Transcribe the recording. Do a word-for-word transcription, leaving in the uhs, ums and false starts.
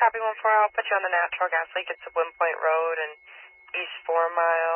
copy one four. I'll put you on the natural gas leak. It's at Wind Point Road and East Four Mile.